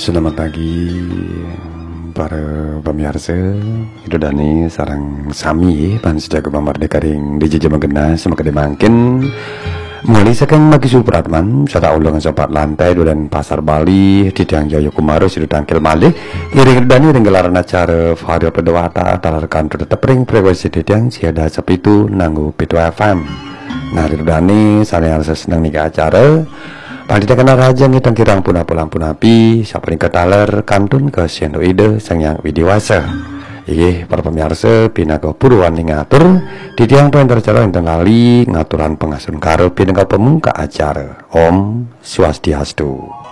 Selamat pagi para pemirsa. Itu Dani sarang sami pan sejaga pamardeka ring di jejak magena sama makin mulai sekarang magi supratman serta ulangan sopat lantai dan pasar Bali di Tiang Jaya Kumaro sidu tangkil malih iring Dani ring gelaran acara Vario Pedawata talar kantor tetap ring frekuensi di Tiang siada sepitu nanggu Pitu FM. Nah itu Dani saling harus senang nih acara Palita kena raja ngitang kirang punah pulang api sapring ke taler kantun ke siendo ide sang yang widiwasa. Iya para pemirsa pinaga puruan ngatur di tiang pentar cara yang tenggali ngaturan pengasun karo pinaga pemungka acara Om Swastiastu.